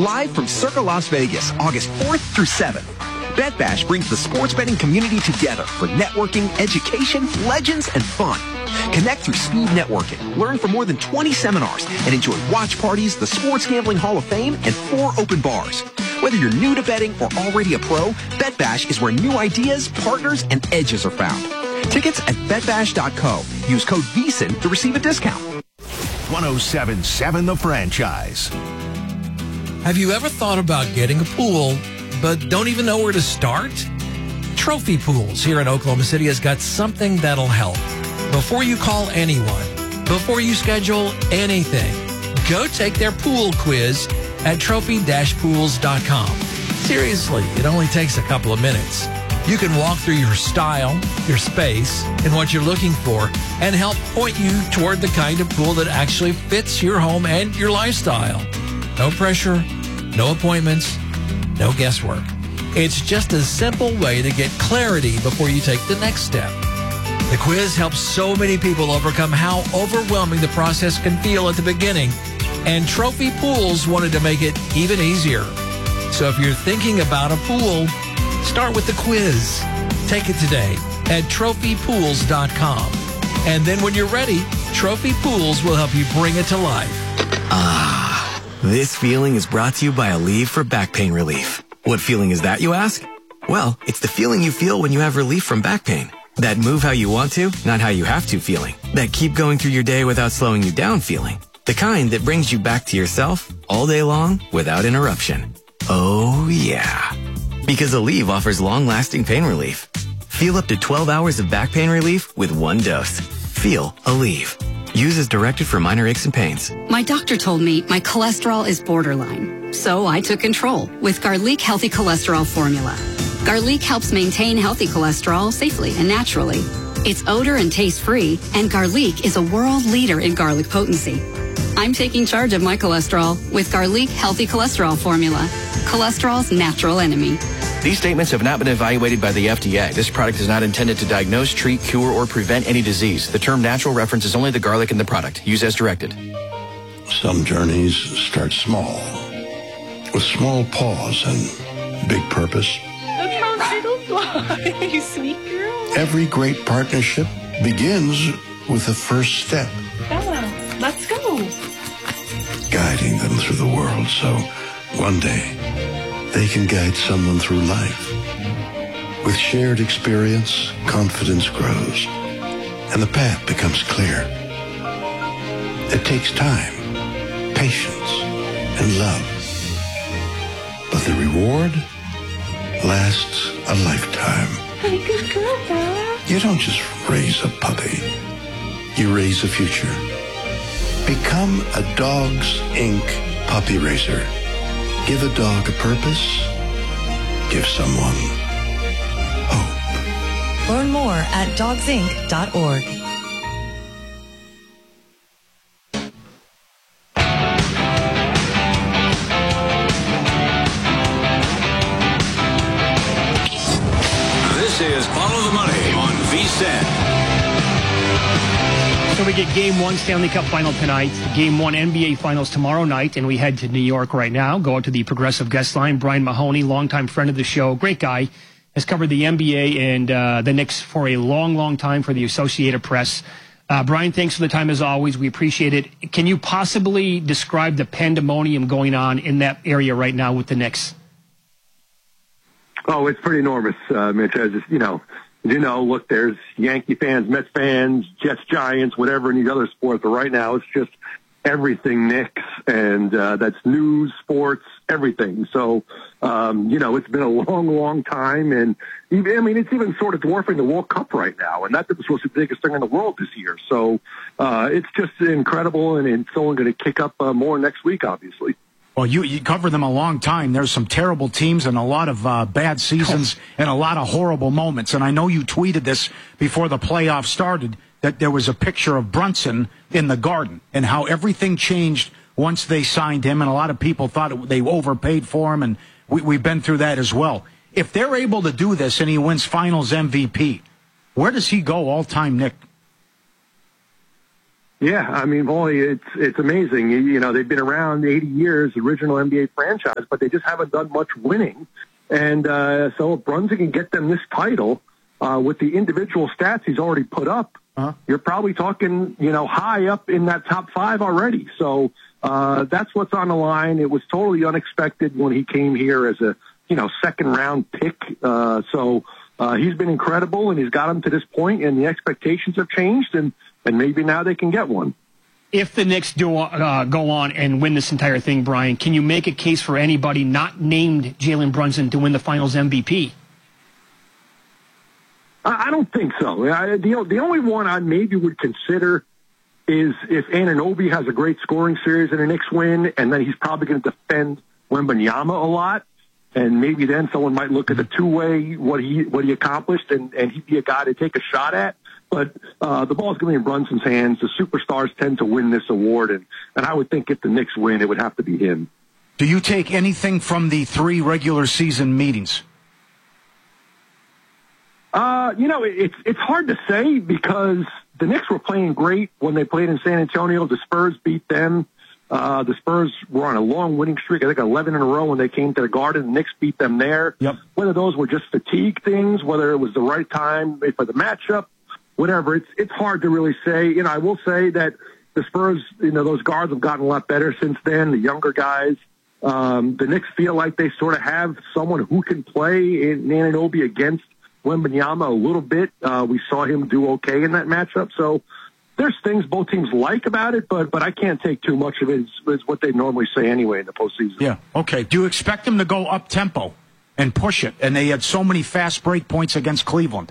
Live from Circa Las Vegas, August 4th through 7th. Bet Bash brings the sports betting community together for networking, education, legends, and fun. Connect through speed networking, learn from more than 20 seminars, and enjoy watch parties, the Sports Gambling Hall of Fame, and 4 open bars. Whether you're new to betting or already a pro, Bet Bash is where new ideas, partners, and edges are found. Tickets at betbash.co. Use code VSIN to receive a discount. 107.7 The Franchise. Have you ever thought about getting a pool, but don't even know where to start? Trophy Pools here in Oklahoma City has got something that'll help. Before you call anyone, before you schedule anything, go take their pool quiz at trophy-pools.com. Seriously, it only takes a couple of minutes. You can walk through your style, your space, and what you're looking for, and help point you toward the kind of pool that actually fits your home and your lifestyle. No pressure, no appointments, no guesswork. It's just a simple way to get clarity before you take the next step. The quiz helps so many people overcome how overwhelming the process can feel at the beginning, and Trophy Pools wanted to make it even easier. So if you're thinking about a pool, start with the quiz. Take it today at trophypools.com. And then when you're ready, Trophy Pools will help you bring it to life. This feeling is brought to you by Aleve for back pain relief. What feeling is that, you ask? Well, it's the feeling you feel when you have relief from back pain. That move how you want to, not how you have to feeling. That keep going through your day without slowing you down feeling. The kind that brings you back to yourself all day long without interruption. Oh, yeah. Because Aleve offers long-lasting pain relief. Feel up to 12 hours of back pain relief with one dose. Feel Aleve. Use as directed for minor aches and pains. My doctor told me my cholesterol is borderline, so I took control with Garlic Healthy Cholesterol Formula. Garlic helps maintain healthy cholesterol safely and naturally. It's odor and taste-free, and Garlic is a world leader in garlic potency. I'm taking charge of my cholesterol with Garlic Healthy Cholesterol Formula, cholesterol's natural enemy. These statements have not been evaluated by the FDA. This product is not intended to diagnose, treat, cure, or prevent any disease. The term natural references only the garlic in the product. Use as directed. Some journeys start small, with small pause and big purpose. Look how little fly, you sweet girl. Every great partnership begins with the first step. Bella, let's go. Guiding them through the world so one day they can guide someone through life. With shared experience, confidence grows, and the path becomes clear. It takes time, patience, and love. But the reward lasts a lifetime. Hey, good girl, Bella. You don't just raise a puppy. You raise a future. Become a Dogs Inc. puppy raiser. Give a dog a purpose. Give someone hope. Learn more at dogsinc.org. This is Follow the Money on VSiN. So we get Game 1 Stanley Cup Final tonight, Game 1 NBA Finals tomorrow night, and we head to New York right now. Go out to the Progressive guest line. Brian Mahoney, longtime friend of the show, great guy, has covered the NBA and the Knicks for a long, long time for the Associated Press. Brian, thanks for the time as always. We appreciate it. Can you possibly describe the pandemonium going on in that area right now with the Knicks? Oh, it's pretty enormous, Mitch. Look, there's Yankee fans, Mets fans, Jets, Giants, whatever in these other sports. But right now, it's just everything Knicks, and that's news, sports, everything. So, it's been a long, long time, and it's even sort of dwarfing the World Cup right now, and that's supposed to be the biggest thing in the world this year. So, it's just incredible, and it's only going to kick up more next week, obviously. Well, you cover them a long time. There's some terrible teams and a lot of bad seasons and a lot of horrible moments. And I know you tweeted this before the playoffs started, that there was a picture of Brunson in the Garden and how everything changed once they signed him. And a lot of people thought they overpaid for him, and we've been through that as well. If they're able to do this and he wins Finals MVP, where does he go all-time, Nick? Yeah, I mean, boy, it's amazing. You know, they've been around 80 years, original NBA franchise, but they just haven't done much winning. And so if Brunson can get them this title with the individual stats he's already put up, you're probably talking, you know, high up in that top 5 already. So that's what's on the line. It was totally unexpected when he came here as a, you know, second-round pick. So he's been incredible, and he's got them to this point, and the expectations have changed, and maybe now they can get one. If the Knicks do go on and win this entire thing, Brian, can you make a case for anybody not named Jalen Brunson to win the Finals MVP? I don't think so. The only one I maybe would consider is if Anunoby has a great scoring series and the Knicks win, and then he's probably going to defend Wembanyama a lot, and maybe then someone might look at the two-way, what he accomplished, and he'd be a guy to take a shot at. But the ball's going to be in Brunson's hands. The superstars tend to win this award, and I would think if the Knicks win, it would have to be him. Do you take anything from the 3 regular season meetings? You know, it's hard to say because the Knicks were playing great when they played in San Antonio. The Spurs beat them. The Spurs were on a long winning streak, I think 11 in a row when they came to the Garden. The Knicks beat them there. Yep. Whether those were just fatigue things, whether it was the right time for the matchup, whatever, it's hard to really say. You know, I will say that the Spurs, you know, those guards have gotten a lot better since then, the younger guys. The Knicks feel like they sort of have someone who can play in Anunoby against Wembanyama a little bit. We saw him do okay in that matchup. So there's things both teams like about it, but I can't take too much of it. It's what they normally say anyway in the postseason. Yeah, okay. Do you expect them to go up-tempo and push it? And they had so many fast break points against Cleveland.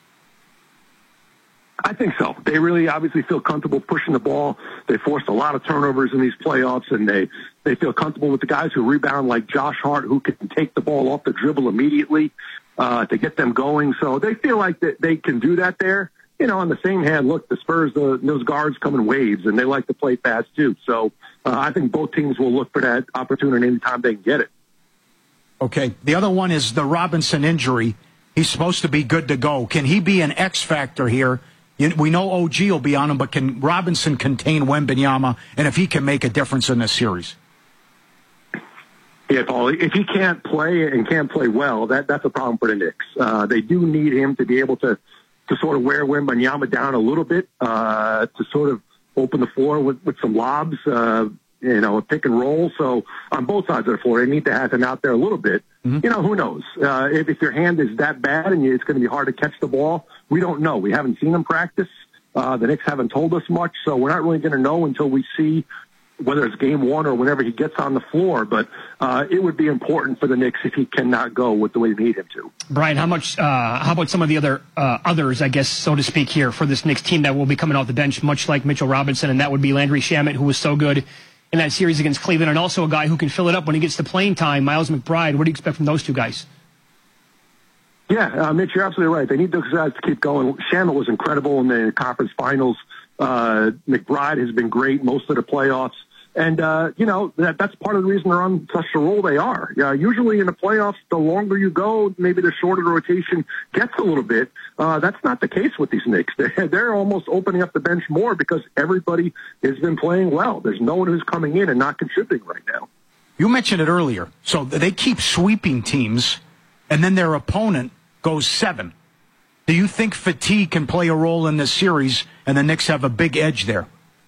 I think so. They really obviously feel comfortable pushing the ball. They forced a lot of turnovers in these playoffs, and they feel comfortable with the guys who rebound like Josh Hart, who can take the ball off the dribble immediately to get them going. So they feel like that they can do that there. You know, on the same hand, look, the Spurs, those guards come in waves, and they like to play fast too. So I think both teams will look for that opportunity anytime they can get it. Okay. The other one is the Robinson injury. He's supposed to be good to go. Can he be an X factor here? We know OG will be on him, but can Robinson contain Wembanyama, and if he can make a difference in this series? Yeah, Paul, if he can't play and can't play well, that's a problem for the Knicks. They do need him to be able to sort of wear Wembanyama down a little bit, to sort of open the floor with some lobs, you know, a pick and roll. So on both sides of the floor, they need to have him out there a little bit. Mm-hmm. You know, who knows? If your hand is that bad and it's going to be hard to catch the ball, we don't know. We haven't seen him practice. The Knicks haven't told us much, so we're not really going to know until we see whether it's game 1 or whenever he gets on the floor. But it would be important for the Knicks if he cannot go with the way they need him to. Brian, how about some of the others, I guess, so to speak, here for this Knicks team that will be coming off the bench, much like Mitchell Robinson, and that would be Landry Shamet, who was so good in that series against Cleveland, and also a guy who can fill it up when he gets to playing time, Miles McBride. What do you expect from those two guys? Yeah, Mitch, you're absolutely right. They need those guys to keep going. Shamet was incredible in the conference finals. McBride has been great most of the playoffs. And, you know, that's part of the reason they're on such a roll they are. Usually in the playoffs, the longer you go, maybe the shorter the rotation gets a little bit. That's not the case with these Knicks. They're almost opening up the bench more because everybody has been playing well. There's no one who's coming in and not contributing right now. You mentioned it earlier. So they keep sweeping teams, and then their opponent goes 7. Do you think fatigue can play a role in this series, and the Knicks have a big edge there?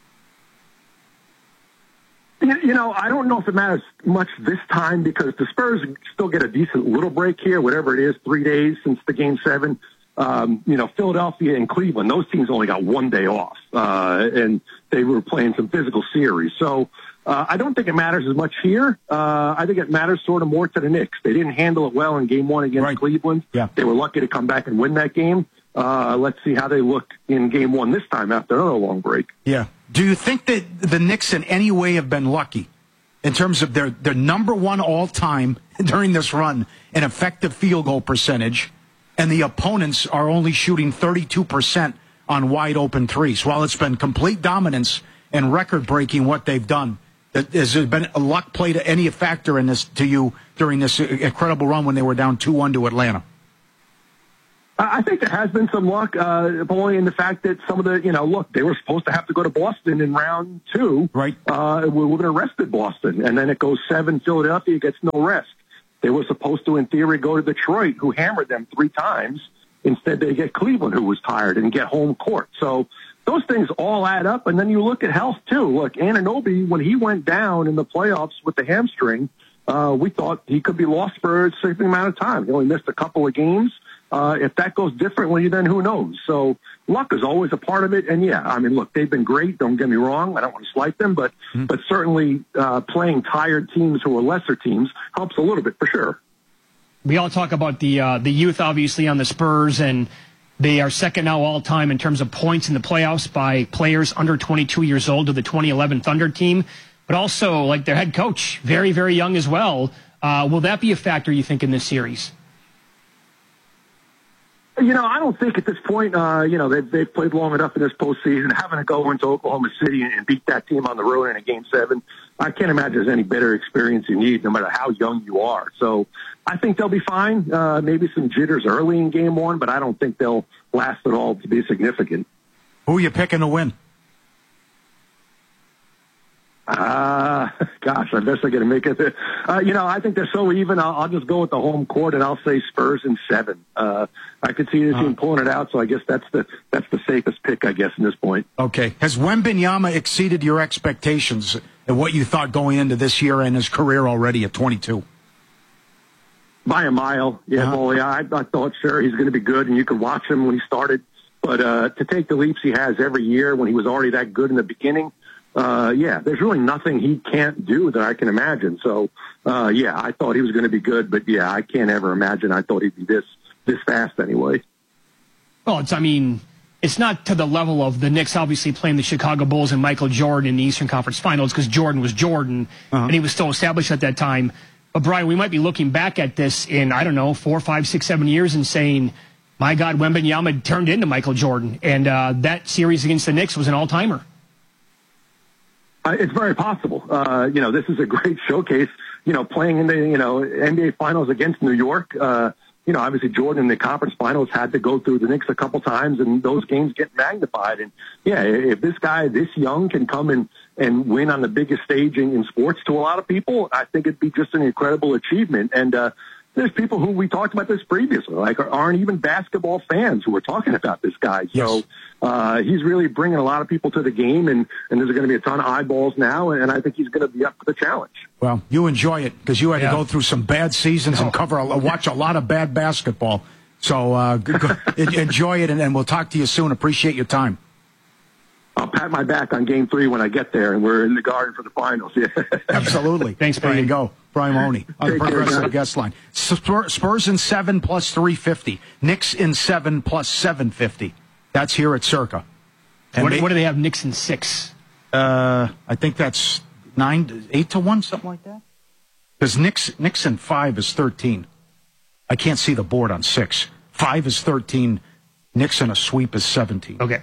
You know, I don't know if it matters much this time because the Spurs still get a decent little break here, whatever it is, 3 days since the Game 7. You know, Philadelphia and Cleveland, those teams only got 1 day off, and they were playing some physical series. So I don't think it matters as much here. I think it matters sort of more to the Knicks. They didn't handle it well in Game 1 against Cleveland. Yeah. They were lucky to come back and win that game. Let's see how they look in Game 1 this time after another long break. Yeah. Do you think that the Knicks in any way have been lucky in terms of their number 1 all-time during this run in effective field goal percentage, and the opponents are only shooting 32% on wide-open threes? While it's been complete dominance and record-breaking what they've done, has there been a luck play to any factor in this to you during this incredible run when they were down 2-1 to Atlanta? I think there has been some luck, only in the fact that some of the, look, they were supposed to have to go to Boston in round 2. Right. We've arrested Boston, and then it goes 7. Philadelphia gets no rest. They were supposed to, in theory, go to Detroit, who hammered them 3 times. Instead, they get Cleveland, who was tired, and get home court. So those things all add up, and then you look at health, too. Look, Anunoby, when he went down in the playoffs with the hamstring, we thought he could be lost for a significant amount of time. He only missed a couple of games. If that goes differently, then who knows? So luck is always a part of it. And, yeah, I mean, look, they've been great. Don't get me wrong. I don't want to slight them. But certainly playing tired teams who are lesser teams helps a little bit for sure. We all talk about the youth, obviously, on the Spurs, and they are second now all-time in terms of points in the playoffs by players under 22 years old to the 2011 Thunder team. But also, like, their head coach, very, very young as well. Will that be a factor, you think, in this series? I don't think at this point, they've played long enough in this postseason. Having to go into Oklahoma City and beat that team on the road in a Game 7, I can't imagine there's any better experience you need, no matter how young you are. So I think they'll be fine. Maybe some jitters early in Game 1, but I don't think they'll last at all to be significant. Who are you picking to win? Gosh, I guess I got to make it. I think they're so even. I'll just go with the home court, and I'll say Spurs in 7. I could see this team pulling it out, so I guess that's the safest pick, I guess, in this point. Okay. Has Wembanyama exceeded your expectations and what you thought going into this year and his career already at 22? By a mile, yeah, Molly. I thought, sure, he's going to be good, and you could watch him when he started. But to take the leaps he has every year when he was already that good in the beginning, there's really nothing he can't do that I can imagine. So, I thought he was going to be good, but I can't ever imagine I thought he'd be this fast anyway. Well, it's not to the level of the Knicks obviously playing the Chicago Bulls and Michael Jordan in the Eastern Conference Finals, because Jordan was Jordan, and he was still established at that time. But, Brian, we might be looking back at this in, 4, 5, 6, 7 years and saying, my God, Wembanyama turned into Michael Jordan, and that series against the Knicks was an all-timer. It's very possible. This is a great showcase, playing in the, NBA Finals against New York. Obviously Jordan in the conference finals had to go through the Knicks a couple times, and those games get magnified. And, if this guy this young can come and win on the biggest stage in sports to a lot of people, I think it'd be just an incredible achievement. And there's people who we talked about this previously, like aren't even basketball fans who are talking about this guy. Yes. So he's really bringing a lot of people to the game, and there's going to be a ton of eyeballs now, and I think he's going to be up for the challenge. Well, you enjoy it because you had to go through some bad seasons and watch a lot of bad basketball. So enjoy it, and we'll talk to you soon. Appreciate your time. I'll pat my back on Game 3 when I get there, and we're in the Garden for the finals. Yeah. Absolutely. Thanks, Brian. There you go. Brian Mahoney on the Progressive Guest Line. Spurs in 7 plus 350. Knicks in 7 plus 750. That's here at Circa. And what do they have? Knicks in 6. I think that's 8 to 1, something like that. Because Knicks in 5 is 13. I can't see the board on 6. 5 is 13. Knicks in a sweep is 17. Okay.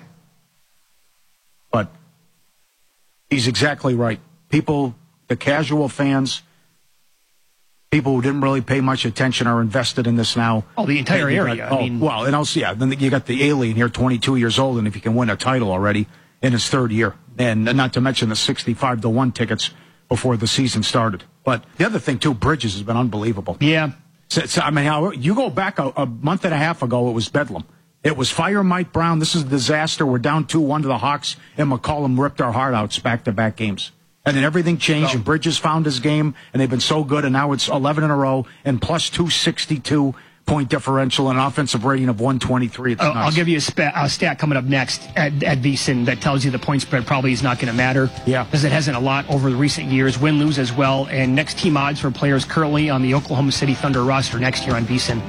But he's exactly right. People, the casual fans, people who didn't really pay much attention are invested in this now. Oh, the entire area. And also, then you got the alien here, 22 years old, and if he can win a title already in his 3rd year, and not to mention the 65-1 tickets before the season started. But the other thing, too, Bridges has been unbelievable. Yeah. You go back a month and a half ago, it was Bedlam. It was fire Mike Brown. This is a disaster. We're down 2-1 to the Hawks, and McCollum ripped our heart out back-to-back games. And then everything changed, and Bridges found his game, and they've been so good, and now it's 11 in a row, and plus 262 point differential and an offensive rating of 123. It's nuts. I'll give you a stat coming up next at VSiN that tells you the point spread probably is not going to matter. Yeah. Because it hasn't a lot over the recent years. Win-lose as well. And next team odds for players currently on the Oklahoma City Thunder roster next year on VSiN.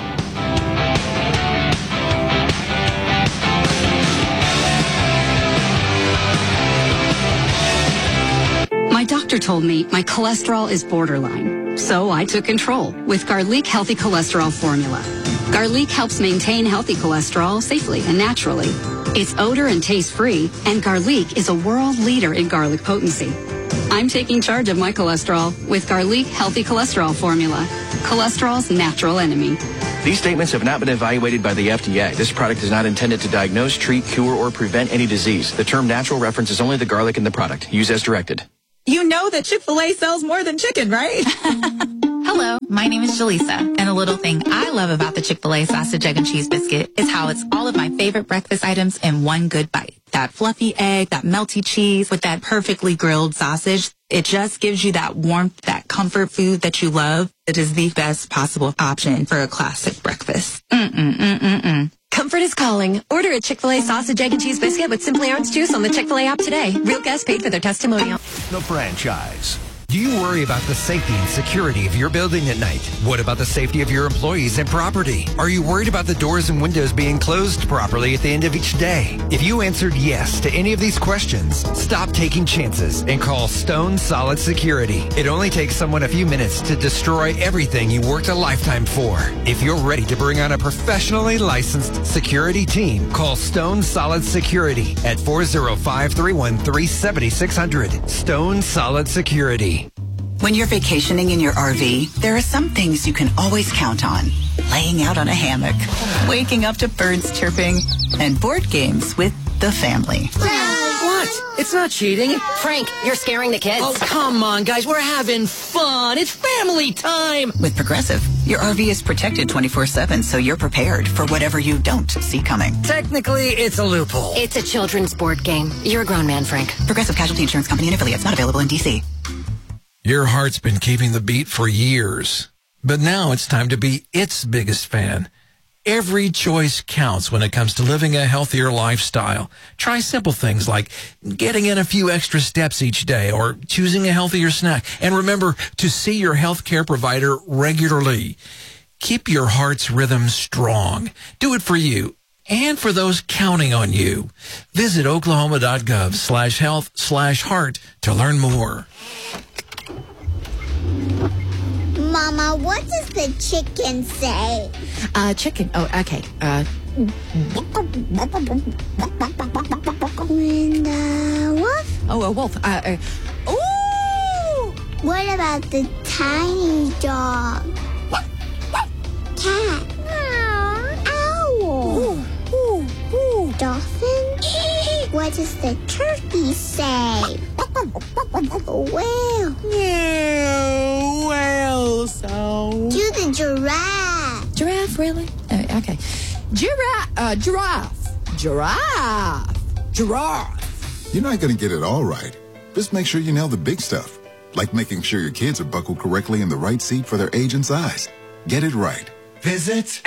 My doctor told me my cholesterol is borderline, so I took control with Garlic Healthy Cholesterol Formula. Garlic helps maintain healthy cholesterol safely and naturally. It's odor and taste-free, and Garlic is a world leader in garlic potency. I'm taking charge of my cholesterol with Garlic Healthy Cholesterol Formula, cholesterol's natural enemy. These statements have not been evaluated by the FDA. This product is not intended to diagnose, treat, cure, or prevent any disease. The term natural references only the garlic in the product. Use as directed. You know that Chick-fil-A sells more than chicken, right? Hello, my name is Jaleesa, and a little thing I love about the Chick-fil-A sausage, egg, and cheese biscuit is how it's all of my favorite breakfast items in one good bite. That fluffy egg, that melty cheese with that perfectly grilled sausage. It just gives you that warmth, that comfort food that you love. It is the best possible option for a classic breakfast. Comfort is calling. Order a Chick-fil-A sausage, egg, and cheese biscuit with Simply Orange Juice on the Chick-fil-A app today. Real guests paid for their testimonial. The franchise. Do you worry about the safety and security of your building at night? What about the safety of your employees and property? Are you worried about the doors and windows being closed properly at the end of each day? If you answered yes to any of these questions, stop taking chances and call Stone Solid Security. It only takes someone a few minutes to destroy everything you worked a lifetime for. If you're ready to bring on a professionally licensed security team, call Stone Solid Security at 405-313-7600. Stone Solid Security. When you're vacationing in your RV, there are some things you can always count on. Laying out on a hammock, waking up to birds chirping, and board games with the family. What? It's not cheating. Frank, you're scaring the kids. Oh, come on, guys. We're having fun. It's family time. With Progressive, your RV is protected 24/7, so you're prepared for whatever you don't see coming. Technically, it's a loophole. It's a children's board game. You're a grown man, Frank. Progressive Casualty Insurance Company and affiliates, not available in D.C. Your heart's been keeping the beat for years, but now it's time to be its biggest fan. Every choice counts when it comes to living a healthier lifestyle. Try simple things like getting in a few extra steps each day or choosing a healthier snack. And remember to see your healthcare provider regularly. Keep your heart's rhythm strong. Do it for you and for those counting on you. Visit oklahoma.gov/health/heart to learn more. Mama, what does the chicken say? Chicken. Oh, okay. And wolf? Oh, a wolf. Ooh! What about the tiny dog? Cat? Owl? Dolphin? What does the turkey say? Whale? Whale sound. Do the giraffe. Giraffe, really? Okay. Giraffe. You're not going to get it all right. Just make sure you nail the big stuff, like making sure your kids are buckled correctly in the right seat for their age and size. Get it right. Visit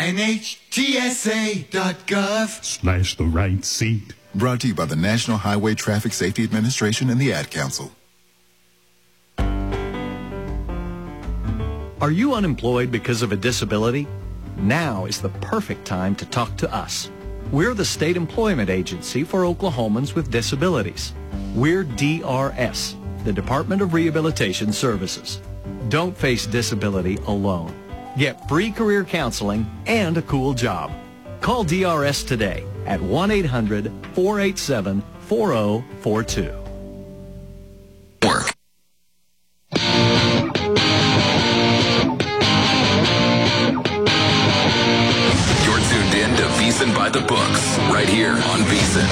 NHTSA.gov/the right seat. Brought to you by the National Highway Traffic Safety Administration and the Ad Council. Are you unemployed because of a disability? Now is the perfect time to talk to us. We're the state employment agency for Oklahomans with disabilities. We're DRS, the Department of Rehabilitation Services. Don't face disability alone. Get free career counseling and a cool job. Call DRS today at 1-800-487-4042. You're tuned in to VSiN by the Books, right here on VSiN.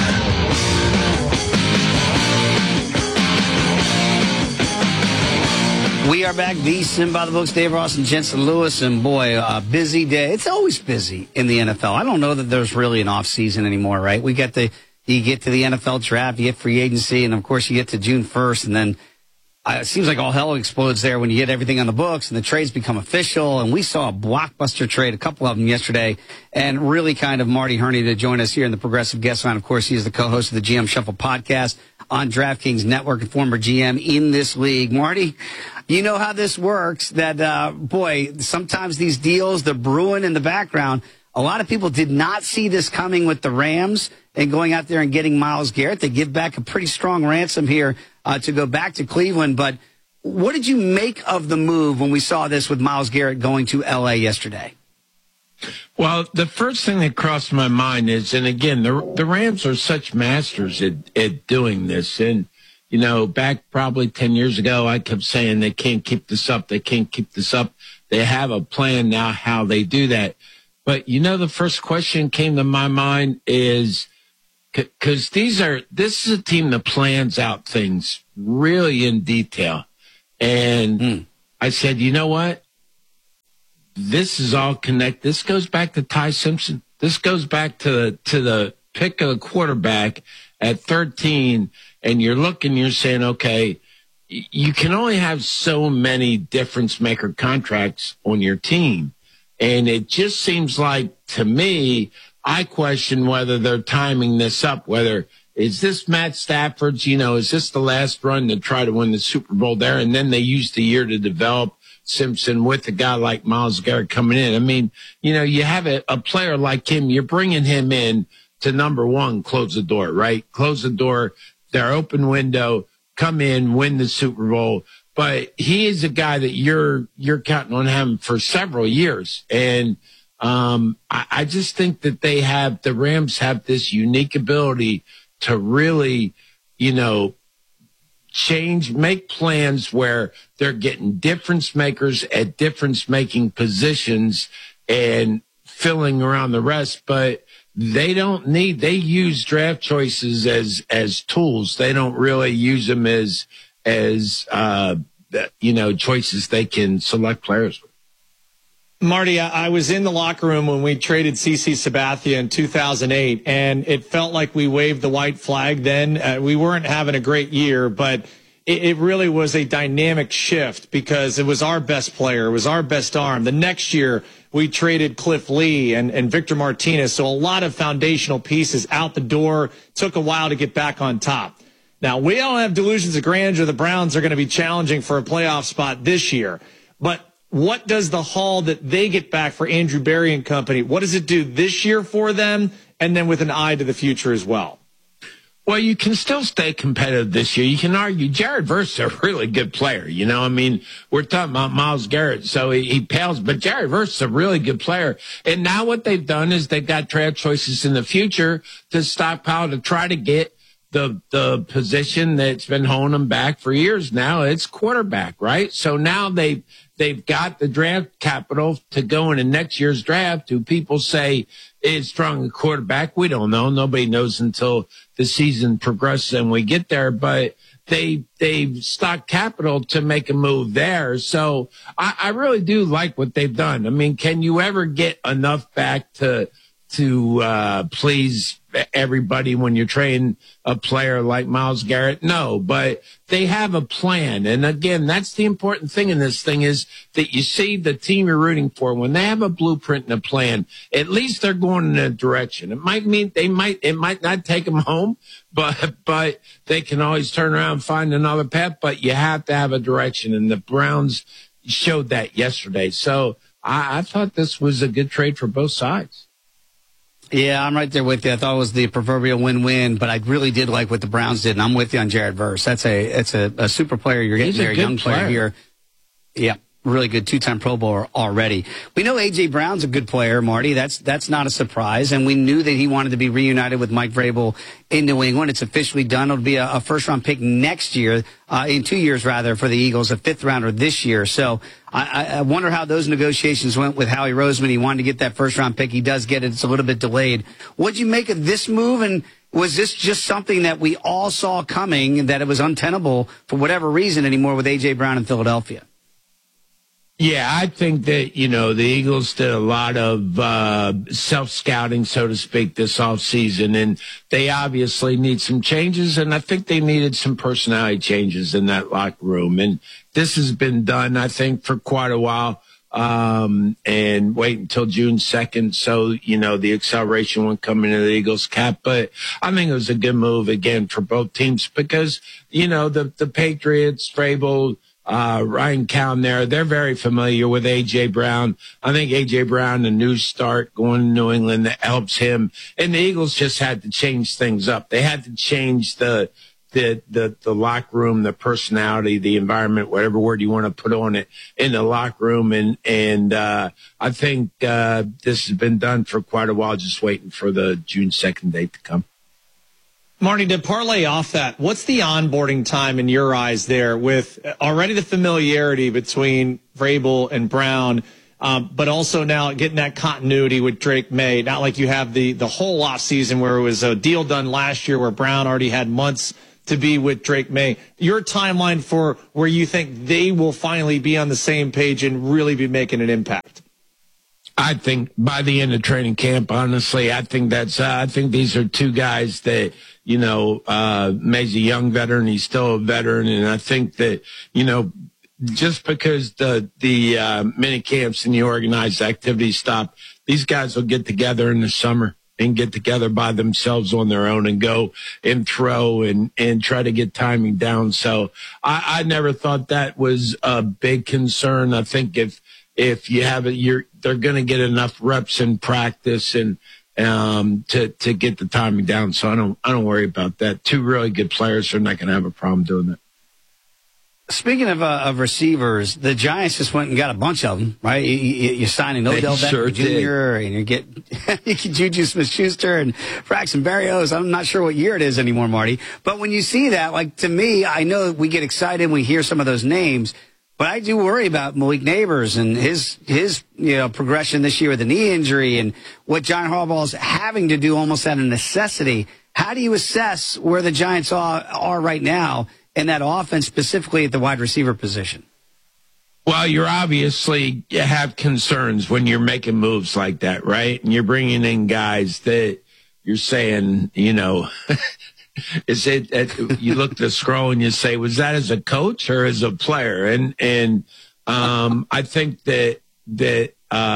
We are back, VSiN by the Books, Dave Ross and Jensen Lewis, and boy, a busy day. It's always busy in the NFL. I don't know that there's really an off season anymore, right? You get to the NFL draft, you get free agency, and of course you get to June 1st, and then it seems like all hell explodes there when you get everything on the books and the trades become official. And we saw a blockbuster trade, a couple of them yesterday, and really kind of Marty Herney to join us here in the Progressive Guest Line. Of course, he is the co-host of the GM Shuffle podcast on DraftKings Network and former GM in this league. Marty, you know how this works, that, boy, sometimes these deals, they're brewing in the background. A lot of people did not see this coming with the Rams and going out there and getting Myles Garrett. They give back a pretty strong ransom here to go back to Cleveland. But what did you make of the move when we saw this with Myles Garrett going to L.A. yesterday? Well, the first thing that crossed my mind is, and again, the Rams are such masters at doing this. And, you know, back probably 10 years ago, I kept saying they can't keep this up. They can't keep this up. They have a plan now how they do that. But, the first question came to my mind is, because this is a team that plans out things really in detail. And I said, you know what? This is all connected. This goes back to Ty Simpson. This goes back to the pick of the quarterback at 13. And you're saying, okay, you can only have so many difference maker contracts on your team. And it just seems like, to me, I question whether they're timing this up, whether is this Matt Stafford's, is this the last run to try to win the Super Bowl there? And then they used the year to develop Simpson with a guy like Myles Garrett coming in. I mean, you have a player like him, you're bringing him in to number one, close the door, right? Close the door, their open window, come in, win the Super Bowl. But he is a guy that you're counting on him for several years. And I just think that the Rams have this unique ability to really, make plans where they're getting difference makers at difference making positions and filling around the rest. But they use draft choices as tools. They don't really use them as choices they can select players with. Marty, I was in the locker room when we traded CeCe Sabathia in 2008, and it felt like we waved the white flag then. We weren't having a great year, but it really was a dynamic shift because it was our best player. It was our best arm. The next year, we traded Cliff Lee and Victor Martinez, so a lot of foundational pieces out the door. Took a while to get back on top. Now, we don't have delusions of grandeur. The Browns are going to be challenging for a playoff spot this year, but what does the haul that they get back for Andrew Berry and company, what does it do this year for them, and then with an eye to the future as well? Well, you can still stay competitive this year. You can argue Jared Verse is a really good player. We're talking about Myles Garrett, so he pales, but Jared Verse is a really good player. And now what they've done is they've got draft choices in the future to stockpile to try to get the position that's been holding them back for years now. It's quarterback, right? So now they've got the draft capital to go into next year's draft. Do people say is strong a quarterback? We don't know. Nobody knows until the season progresses and we get there. But they've stocked capital to make a move there. So I really do like what they've done. I mean, can you ever get enough back to please everybody when you're trading a player like Myles Garrett? No, but they have a plan. And again, that's the important thing in this thing is that you see the team you're rooting for. When they have a blueprint and a plan, at least they're going in a direction. It might mean it might not take them home, but they can always turn around and find another path, but you have to have a direction. And the Browns showed that yesterday. So I thought this was a good trade for both sides. Yeah, I'm right there with you. I thought it was the proverbial win-win, but I really did like what the Browns did, and I'm with you on Jared Verse. It's a super player you're getting there, a young player here. Yeah, really good two-time Pro Bowler already. We know A.J. Brown's a good player, Marty. That's not a surprise, and we knew that he wanted to be reunited with Mike Vrabel in New England. It's officially done. It'll be a first-round pick next year, in 2 years, rather, for the Eagles, a fifth-rounder this year. So I wonder how those negotiations went with Howie Roseman. He wanted to get that first-round pick. He does get it. It's a little bit delayed. What'd you make of this move, and was this just something that we all saw coming, that it was untenable for whatever reason anymore with A.J. Brown in Philadelphia? Yeah, I think that, the Eagles did a lot of self-scouting, so to speak, this offseason, and they obviously need some changes, and I think they needed some personality changes in that locker room. And this has been done, I think, for quite a while, and wait until June 2nd. So, the acceleration won't come into the Eagles cap. But I think it was a good move, again, for both teams because, the Patriots, Vrabel, Ryan Cowan there, they're very familiar with A.J. Brown. I think A.J. Brown, a new start going to New England, that helps him. And the Eagles just had to change things up. They had to change the locker room, the personality, the environment, whatever word you want to put on it, in the locker room. And I think this has been done for quite a while, just waiting for the June 2nd date to come. Marty, to parlay off that, what's the onboarding time in your eyes there with already the familiarity between Vrabel and Brown? but also now getting that continuity with Drake May. Not like you have the whole off season where it was a deal done last year where Brown already had months to be with Drake May. Your timeline for where you think they will finally be on the same page and really be making an impact? I think by the end of training camp, honestly, I think these are two guys that, May's a young veteran. He's still a veteran. And I think that, just because the mini camps and the organized activities stop, these guys will get together in the summer and get together by themselves on their own and go and throw and try to get timing down. So I never thought that was a big concern. I think if you have it, they're going to get enough reps in practice and to get the timing down. So I don't worry about that. Two really good players are not going to have a problem doing that. Speaking of receivers, the Giants just went and got a bunch of them, right? You're signing Odell Beckham Jr. and you get Juju Smith-Schuster and Braxton Berrios. I'm not sure what year it is anymore, Marty. But when you see that, like, to me, I know we get excited when we hear some of those names, but I do worry about Malik Neighbors and his progression this year with the knee injury and what John Harbaugh's having to do almost out of necessity. How do you assess where the Giants are right now in that offense, specifically at the wide receiver position? Well, you have concerns when you're making moves like that, right? And you're bringing in guys that you're saying, is it, you look at the scroll and you say, was that as a coach or as a player? And I think that the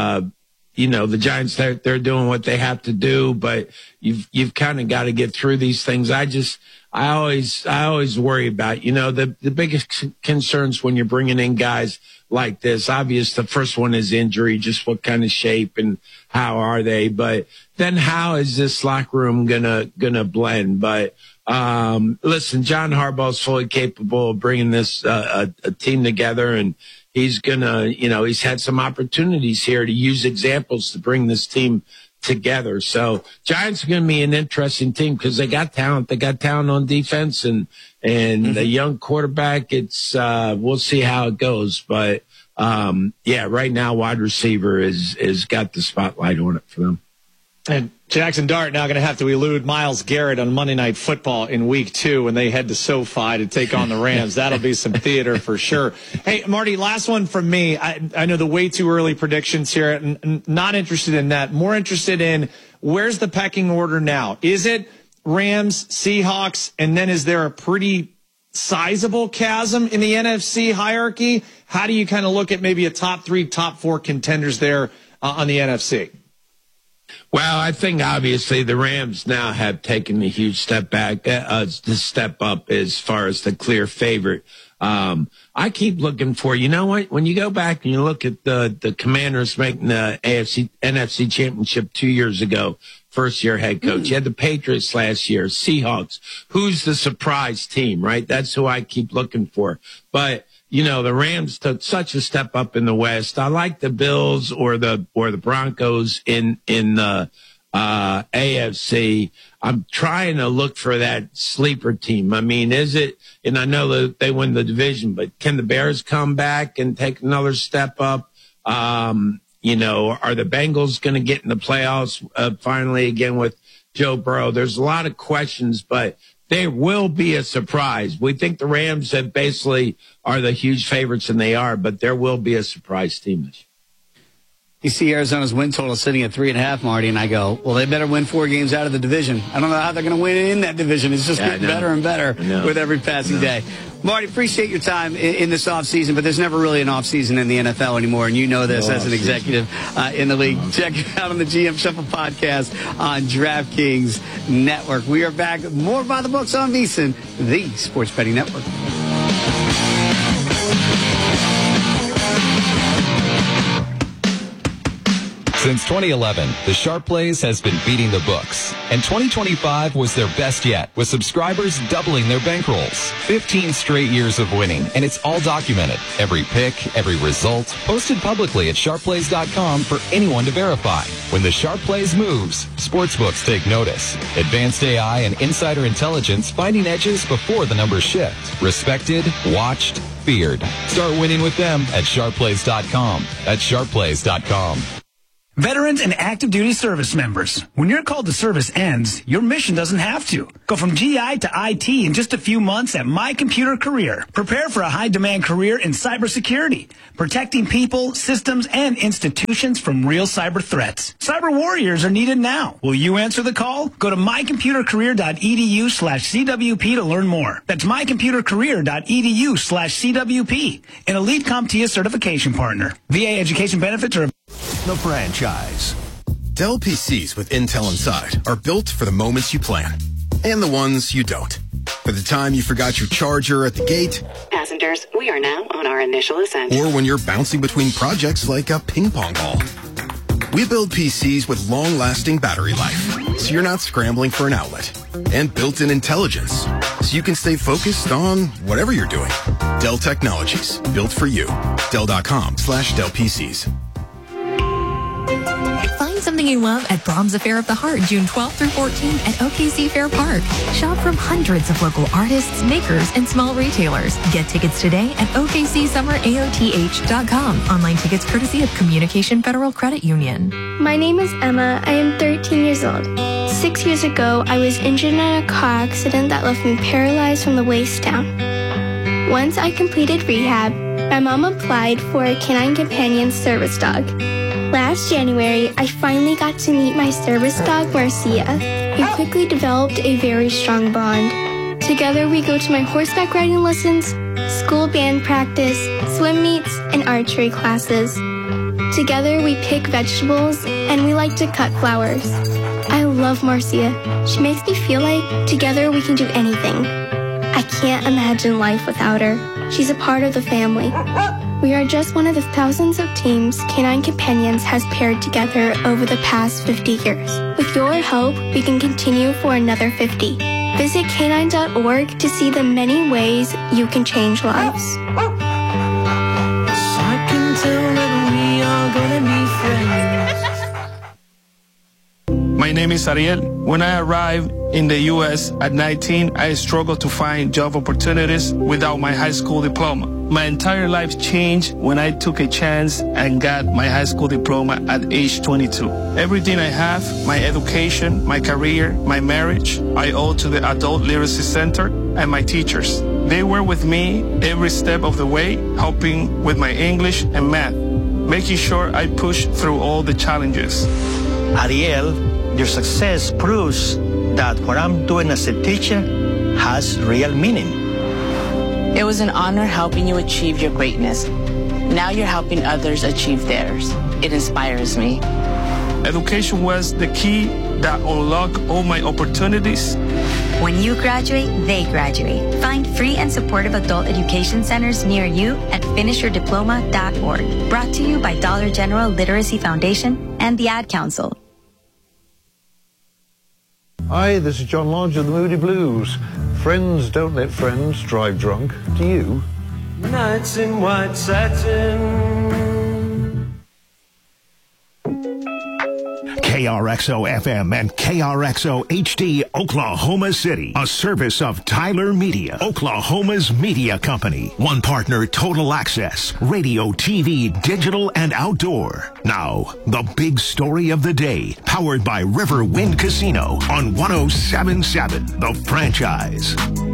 Giants, they're doing what they have to do, but you've kind of got to get through these things. I always worry about, the biggest concerns when you're bringing in guys like this. Obvious, the first one is injury, just what kind of shape and how are they? But then how is this locker room gonna blend? But listen, John Harbaugh's fully capable of bringing this a team together, and he's gonna, he's had some opportunities here to use examples to bring this team together. So Giants are going to be an interesting team because they got talent. They got talent on defense and the young quarterback. It's we'll see how it goes. But right now wide receiver is got the spotlight on it for them. And Jackson Dart now going to have to elude Myles Garrett on Monday Night Football in Week 2 when they head to SoFi to take on the Rams. That'll be some theater for sure. Hey, Marty, last one from me. I know the way too early predictions here, and not interested in that. More interested in where's the pecking order now? Is it Rams, Seahawks, and then is there a pretty sizable chasm in the NFC hierarchy? How do you kind of look at maybe a top 3, top 4 contenders there on the NFC? Well, I think obviously the Rams now have taken a huge step back, to step up as far as the clear favorite. I keep looking for, when you go back and you look at the Commanders making the NFC Championship 2 years ago, first year head coach. You had the Patriots last year, Seahawks. Who's the surprise team, right? That's who I keep looking for. But the Rams took such a step up in the West. I like the Bills or the Broncos in the AFC. I'm trying to look for that sleeper team. I mean, is it? And I know that they win the division, but can the Bears come back and take another step up? Are the Bengals going to get in the playoffs finally again with Joe Burrow? There's a lot of questions, but there will be a surprise. We think the Rams have basically are the huge favorites, and they are, but there will be a surprise team this year. You see Arizona's win total sitting at 3.5, Marty, and I go, well, they better win 4 games out of the division. I don't know how they're going to win in that division. It's just getting better and better with every passing day. Marty, appreciate your time in this offseason, but there's never really an offseason in the NFL anymore, and you know this as an executive in the league. Check it out on the GM Shuffle podcast on DraftKings Network. We are back with more By the Books on VSiN, the Sports Betting Network. Since 2011, the Sharp Plays has been beating the books, and 2025 was their best yet, with subscribers doubling their bankrolls. 15 straight years of winning, and it's all documented. Every pick, every result, posted publicly at sharpplays.com for anyone to verify. When the Sharp Plays moves, sportsbooks take notice. Advanced AI and insider intelligence finding edges before the numbers shift. Respected, watched, Beard. Start winning with them at sharpplace.com. That's sharpplace.com. Veterans and active duty service members, when your call to service ends, your mission doesn't have to. Go from GI to IT in just a few months at My Computer Career. Prepare for a high-demand career in cybersecurity, protecting people, systems, and institutions from real cyber threats. Cyber warriors are needed now. Will you answer the call? Go to mycomputercareer.edu/CWP to learn more. That's mycomputercareer.edu/CWP, an Elite CompTIA certification partner. VA education benefits are The franchise. Dell PCs with Intel inside are built for the moments you plan and the ones you don't. For the time you forgot your charger at the gate. Passengers, we are now on our initial ascent. Or when you're bouncing between projects like a ping pong ball. We build PCs with long-lasting battery life, so you're not scrambling for an outlet. And built-in intelligence, so you can stay focused on whatever you're doing. Dell Technologies, built for you. Dell.com/Dell PCs. Find something you love at Brahms Affair of the Heart, June 12th through 14th at OKC Fair Park. Shop from hundreds of local artists, makers, and small retailers. Get tickets today at OKCSummerAOTH.com. Online tickets courtesy of Communication Federal Credit Union. My name is Emma. I am 13 years old. 6 years ago, I was injured in a car accident that left me paralyzed from the waist down. Once I completed rehab, my mom applied for a Canine Companion service dog. Last January, I finally got to meet my service dog, Marcia. We quickly developed a very strong bond. Together, we go to my horseback riding lessons, school band practice, swim meets, and archery classes. Together, we pick vegetables, and we like to cut flowers. I love Marcia. She makes me feel like together we can do anything. I can't imagine life without her. She's a part of the family. We are just one of the thousands of teams Canine Companions has paired together over the past 50 years. With your help, we can continue for another 50. Visit canine.org to see the many ways you can change lives. I can tell that we are gonna be friends. My name is Ariel. When I arrived in the U.S. at 19, I struggled to find job opportunities without my high school diploma. My entire life changed when I took a chance and got my high school diploma at age 22. Everything I have, my education, my career, my marriage, I owe to the Adult Literacy Center and my teachers. They were with me every step of the way, helping with my English and math, making sure I pushed through all the challenges. Ariel, your success proves that what I'm doing as a teacher has real meaning. It was an honor helping you achieve your greatness. Now you're helping others achieve theirs. It inspires me. Education was the key that unlocked all my opportunities. When you graduate, they graduate. Find free and supportive adult education centers near you at finishyourdiploma.org. Brought to you by Dollar General Literacy Foundation and the Ad Council. Hi, this is John Lodge of the Moody Blues. Friends don't let friends drive drunk. Do you? Nights in white satin. KRXO FM and KRXO HD Oklahoma City, a service of Tyler Media, Oklahoma's media company. One partner, Total Access, radio, TV, digital, and outdoor. Now, the big story of the day, powered by River Wind Casino on 107.7, The Franchise.